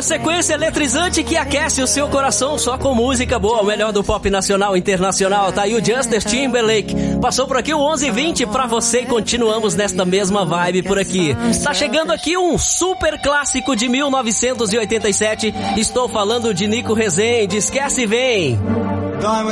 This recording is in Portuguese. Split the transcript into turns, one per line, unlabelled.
sequência eletrizante que aquece o seu coração só com música boa, o melhor do pop nacional e internacional. Tá aí o Justin Timberlake. Passou por aqui o 11:20 pra você e continuamos nesta mesma vibe por aqui. Tá chegando aqui um super clássico de 1987. Estou falando de Nico Rezende. Esquece e vem.